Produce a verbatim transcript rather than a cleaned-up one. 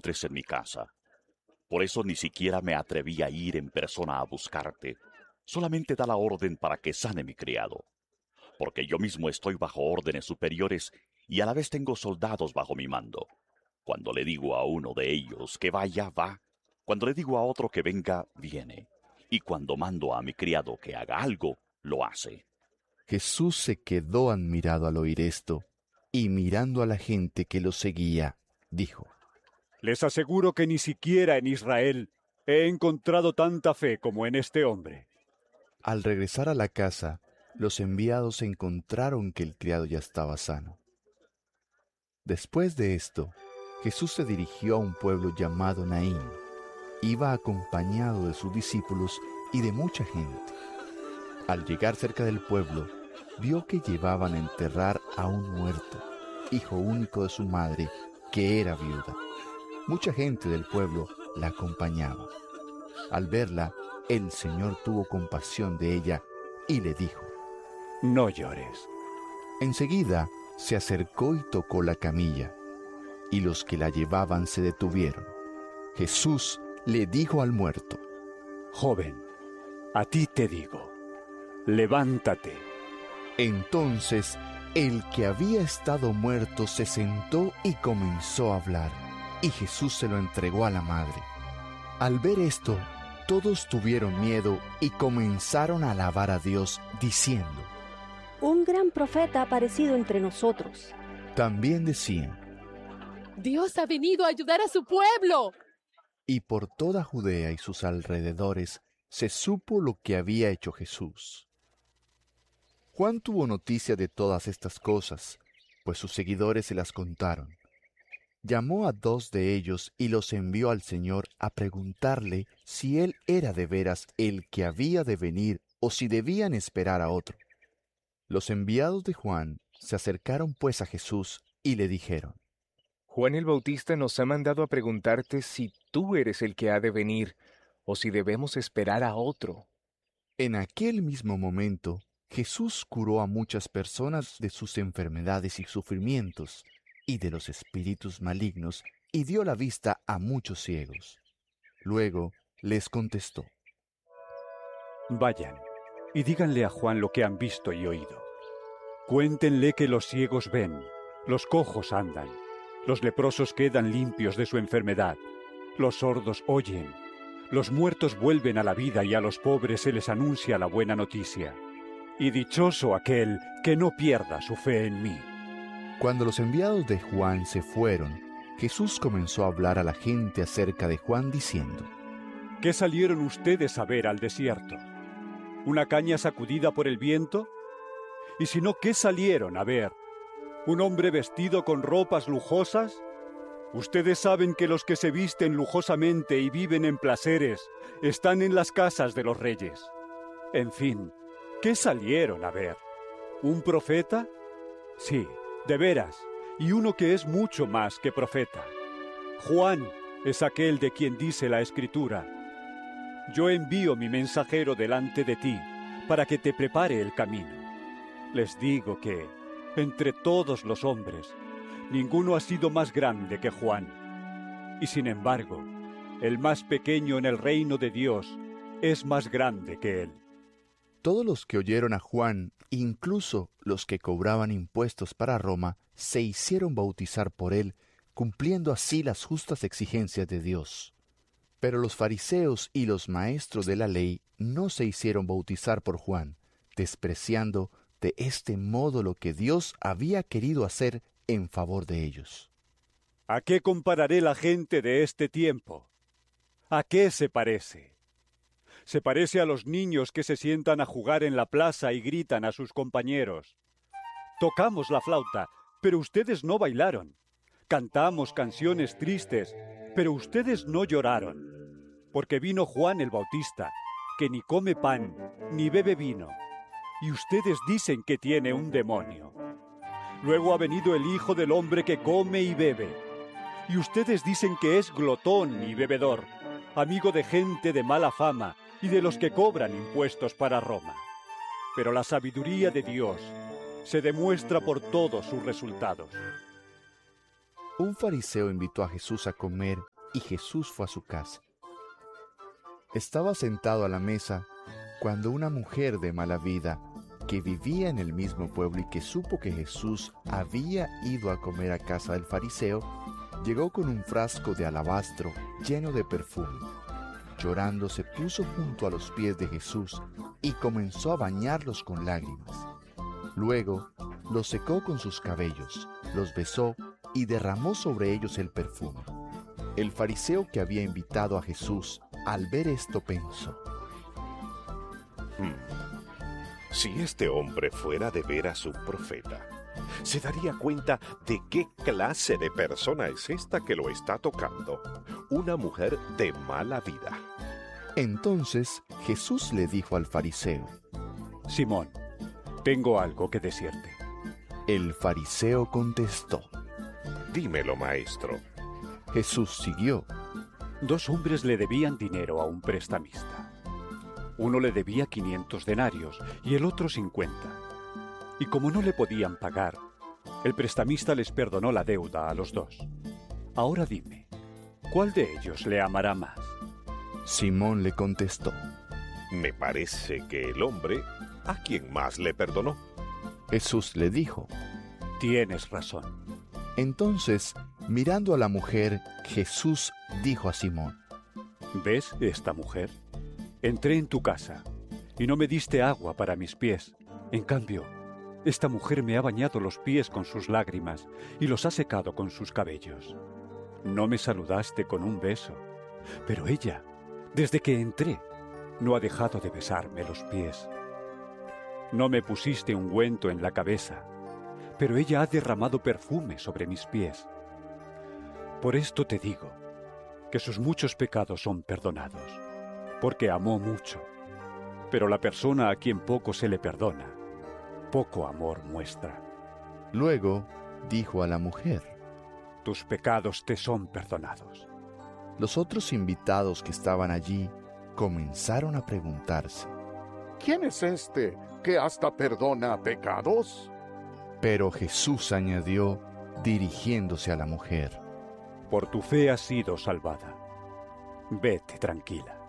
entres en mi casa. Por eso ni siquiera me atreví a ir en persona a buscarte. Solamente da la orden para que sane mi criado. Porque yo mismo estoy bajo órdenes superiores y a la vez tengo soldados bajo mi mando. Cuando le digo a uno de ellos que vaya, va. Cuando le digo a otro que venga, viene. Y cuando mando a mi criado que haga algo, lo hace. Jesús se quedó admirado al oír esto, y mirando a la gente que lo seguía, dijo: Les aseguro que ni siquiera en Israel he encontrado tanta fe como en este hombre. Al regresar a la casa, los enviados encontraron que el criado ya estaba sano. Después de esto, Jesús se dirigió a un pueblo llamado Naín. Iba acompañado de sus discípulos y de mucha gente. Al llegar cerca del pueblo, vio que llevaban a enterrar a un muerto, hijo único de su madre, que era viuda. Mucha gente del pueblo la acompañaba. Al verla, el Señor tuvo compasión de ella y le dijo: No llores. Enseguida se acercó y tocó la camilla, y los que la llevaban se detuvieron. Jesús le dijo al muerto: Joven, a ti te digo, levántate. Entonces el que había estado muerto se sentó y comenzó a hablar, y Jesús se lo entregó a la madre. Al ver esto, todos tuvieron miedo y comenzaron a alabar a Dios, diciendo: Un gran profeta ha aparecido entre nosotros. También decían: Dios ha venido a ayudar a su pueblo. Y por toda Judea y sus alrededores se supo lo que había hecho Jesús. Juan tuvo noticia de todas estas cosas, pues sus seguidores se las contaron. Llamó a dos de ellos y los envió al Señor a preguntarle si él era de veras el que había de venir o si debían esperar a otro. Los enviados de Juan se acercaron pues a Jesús y le dijeron: Juan el Bautista nos ha mandado a preguntarte si tú eres el que ha de venir o si debemos esperar a otro. En aquel mismo momento, Jesús curó a muchas personas de sus enfermedades y sufrimientos, y de los espíritus malignos, y dio la vista a muchos ciegos. Luego les contestó: Vayan y díganle a Juan lo que han visto y oído. Cuéntenle que los ciegos ven, los cojos andan, los leprosos quedan limpios de su enfermedad, los sordos oyen, los muertos vuelven a la vida y a los pobres se les anuncia la buena noticia. Y dichoso aquel que no pierda su fe en mí. Cuando los enviados de Juan se fueron, Jesús comenzó a hablar a la gente acerca de Juan diciendo: ¿Qué salieron ustedes a ver al desierto? ¿Una caña sacudida por el viento? Y si no, ¿qué salieron a ver? ¿Un hombre vestido con ropas lujosas? Ustedes saben que los que se visten lujosamente y viven en placeres están en las casas de los reyes. En fin, ¿qué salieron a ver? ¿Un profeta? Sí, de veras, y uno que es mucho más que profeta. Juan es aquel de quien dice la Escritura: Yo envío mi mensajero delante de ti, para que te prepare el camino. Les digo que, entre todos los hombres, ninguno ha sido más grande que Juan. Y sin embargo, el más pequeño en el reino de Dios es más grande que él. Todos los que oyeron a Juan, incluso los que cobraban impuestos para Roma, se hicieron bautizar por él, cumpliendo así las justas exigencias de Dios. Pero los fariseos y los maestros de la ley no se hicieron bautizar por Juan, despreciando de este modo lo que Dios había querido hacer en favor de ellos. ¿A qué compararé la gente de este tiempo? ¿A qué se parece? Se parece a los niños que se sientan a jugar en la plaza y gritan a sus compañeros: Tocamos la flauta, pero ustedes no bailaron. Cantamos canciones tristes, pero ustedes no lloraron. Porque vino Juan el Bautista, que ni come pan, ni bebe vino, y ustedes dicen que tiene un demonio. Luego ha venido el Hijo del Hombre que come y bebe, y ustedes dicen que es glotón y bebedor, amigo de gente de mala fama y de los que cobran impuestos para Roma. Pero la sabiduría de Dios se demuestra por todos sus resultados. Un fariseo invitó a Jesús a comer y Jesús fue a su casa. Estaba sentado a la mesa cuando una mujer de mala vida, que vivía en el mismo pueblo y que supo que Jesús había ido a comer a casa del fariseo, llegó con un frasco de alabastro lleno de perfume. Llorando se puso junto a los pies de Jesús y comenzó a bañarlos con lágrimas. Luego los secó con sus cabellos, los besó y derramó sobre ellos el perfume. El fariseo que había invitado a Jesús, al ver esto, pensó: Hmm. Si este hombre fuera de veras un profeta, se daría cuenta de qué clase de persona es esta que lo está tocando, una mujer de mala vida. Entonces Jesús le dijo al fariseo: Simón, tengo algo que decirte. El fariseo contestó: Dímelo, maestro. Jesús siguió: Dos hombres le debían dinero a un prestamista. Uno le debía quinientos denarios y el otro cincuenta. Y como no le podían pagar, el prestamista les perdonó la deuda a los dos. Ahora dime, ¿cuál de ellos le amará más? Simón le contestó: Me parece que el hombre a quien más le perdonó. Jesús le dijo: Tienes razón. Entonces, mirando a la mujer, Jesús dijo a Simón: ¿Ves esta mujer? Entré en tu casa y no me diste agua para mis pies. En cambio, esta mujer me ha bañado los pies con sus lágrimas y los ha secado con sus cabellos. No me saludaste con un beso, pero ella, desde que entré, no ha dejado de besarme los pies. No me pusiste ungüento en la cabeza, pero ella ha derramado perfume sobre mis pies. Por esto te digo que sus muchos pecados son perdonados, porque amó mucho. Pero la persona a quien poco se le perdona, poco amor muestra. Luego dijo a la mujer: Tus pecados te son perdonados. Los otros invitados que estaban allí comenzaron a preguntarse: ¿Quién es este que hasta perdona pecados? Pero Jesús añadió, dirigiéndose a la mujer: Por tu fe has sido salvada. Vete tranquila.